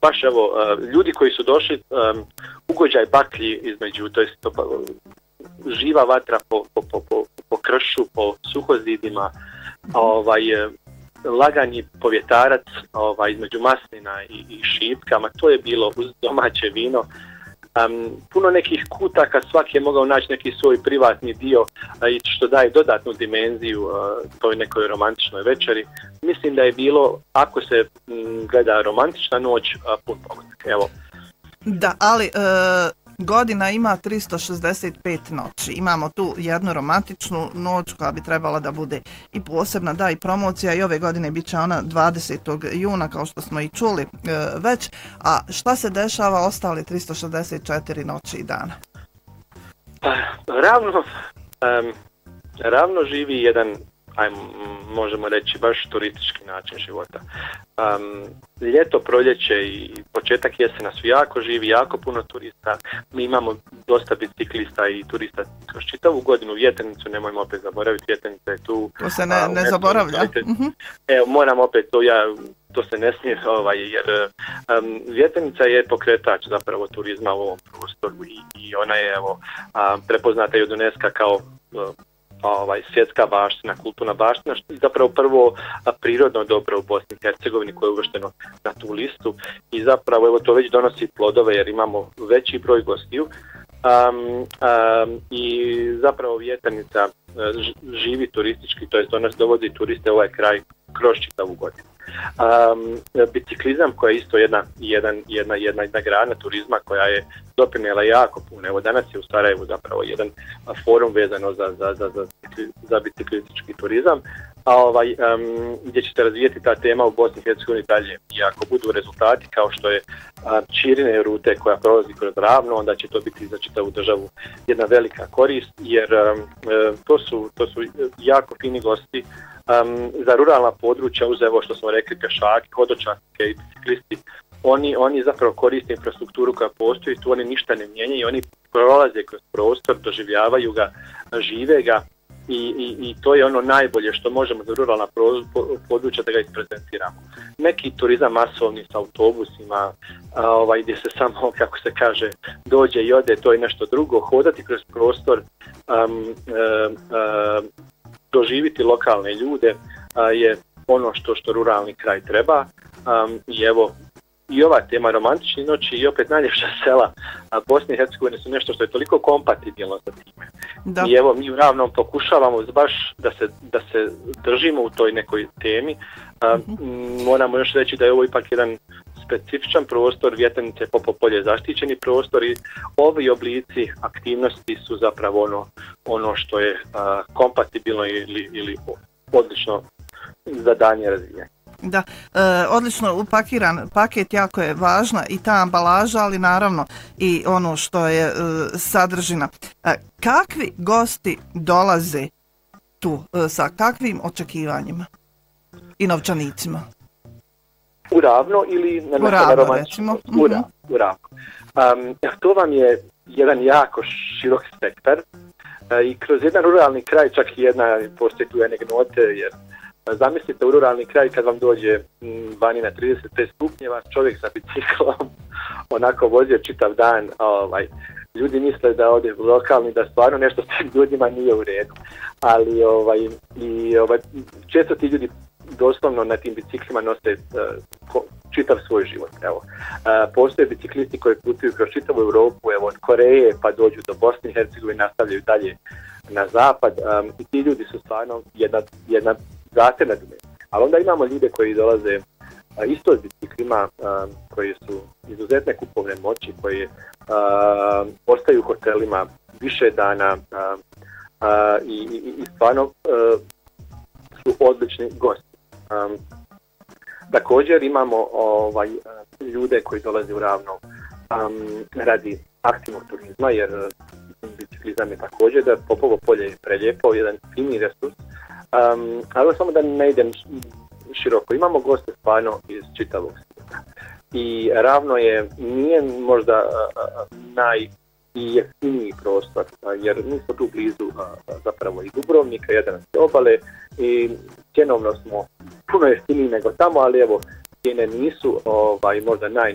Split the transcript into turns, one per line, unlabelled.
baš evo, ljudi koji su došli, ugođaj baklji između, to jest živa vatra po kršu, po suhozidima, lagani povjetarac između maslina i šipkama, to je bilo uz domaće vino. Puno nekih kutaka, svaki je mogao naći neki svoj privatni dio, što daje dodatnu dimenziju toj nekoj romantičnoj večeri. Mislim da je bilo, ako se gleda romantična noć, pun pogodak. Evo.
Da, ali godina ima 365 noći. Imamo tu jednu romantičnu noć koja bi trebala da bude i posebna, da, i promocija, i ove godine bit će ona 20. juna, kao što smo i čuli već. A šta se dešava ostale 364 noći i dana?
Ravno živi jedan, možemo reći, baš turistički način života. Ljeto, proljeće i početak jesena su jako živi, jako puno turista. Mi imamo dosta biciklista i turista kroz čitavu godinu. Vjetrnicu, nemojmo opet zaboraviti, Vjetrnica je tu.
To se ne zaboravlja.
Evo, moram opet to se ne smije, jer Vjetrnica je pokretač zapravo turizma u ovom prostoru i ona je prepoznata i od UNESCO kao svjetska baština, kulturna baština, što je zapravo prvo prirodno dobro u Bosni i Hercegovini koje je uvršteno na tu listu i zapravo evo to već donosi plodove jer imamo veći broj gostiju i zapravo Vjetrnica živi turistički, to jest ona dovodi turiste u ovaj kraj kroz čitavu godinu. Biciklizam koja je isto jedna grana turizma koja je doprinijela jako puno. Evo danas je u Sarajevu zapravo jedan forum vezano za biciklistički turizam, gdje će se razvijeti ta tema u Bosni i Hercegovini dalje. I ako budu rezultati kao što je širine rute koja prolazi kroz Ravno, onda će to biti za čitavu državu jedna velika korist, jer to su jako fini gosti za ruralna područja, uz evo što smo rekli, pešaki, hodočake i biciklisti. Oni zapravo koriste infrastrukturu koja postoji, tu oni ništa ne mijenjaju, oni prolaze kroz prostor, doživljavaju ga, žive ga i to je ono najbolje što možemo za ruralna područja da ga isprezentiramo. Neki turizam masovni s autobusima, gdje se samo, kako se kaže, dođe i ode, to je nešto drugo. Hodati kroz prostor, doživiti lokalne ljude je ono što ruralni kraj treba. I evo, i ova tema romantične noći i opet najljepša sela Bosne i Hercegovine su nešto što je toliko kompatibilno sa time. Da. I evo mi u Ravnom pokušavamo baš da se držimo u toj nekoj temi. Moramo još reći da je ovo ipak jedan specifičan prostor, Vjetrnice je Popolje zaštićeni prostor i ovi oblici aktivnosti su zapravo ono što je kompatibilno ili odlično za daljnje razvijanje.
Da, odlično upakiran paket, jako je važna i ta ambalaža, ali naravno i ono što je sadržina. Kakvi gosti dolaze tu, sa kakvim očekivanjima i novčanicima?
U Ravno ili
na Ravno, recimo?
U Ravno. To vam je jedan jako širok spektar i kroz jedan ruralni kraj čak i postoji tu anegdote, jer zamislite u ruralni kraj kad vam dođe vani na 35 stupnjeva, čovjek sa biciklom onako vozio čitav dan, ljudi misle da ovdje lokalni, da stvarno nešto s ljudima nije u redu, ali često ti ljudi doslovno na tim biciklima nose čitav svoj život. Evo. Postoje biciklisti koji putuju kroz čitavu Europu, evo, od Koreje pa dođu do Bosne i Hercegovine, nastavljaju dalje na zapad i ti ljudi su stvarno jedna zasebna dimenzija. Ali onda imamo ljude koji dolaze isto s biciklima, koji su izuzetne kupovne moći, koji ostaju u hotelima više dana i stvarno su odlični gosti. Također imamo ljude koji dolaze u Ravno radi aktivnog turizma, jer biciklizam je također da Popovo polje je prelijepo, jedan fini resurs, ali samo da ne idem široko. Imamo goste stvarno iz čitavog svijeta i Ravno nije možda najjeftiniji prostor, jer mi smo tu blizu zapravo i Dubrovnika, Jadranske obale i cjenovno smo puno jeftiniji nego tamo, ali evo cijene nisu možda